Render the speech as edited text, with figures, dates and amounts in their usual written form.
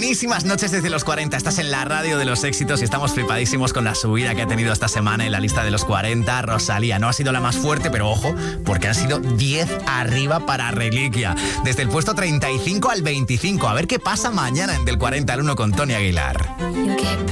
Buenísimas noches desde los 40. Estás en la radio de los éxitos y estamos flipadísimos con la subida que ha tenido esta semana en la lista de los 40. Rosalía no ha sido la más fuerte, pero ojo, porque han sido 10 arriba para Reliquia. Desde el puesto 35 al 25. A ver qué pasa mañana en Del 40 al 1 con Tony Aguilar.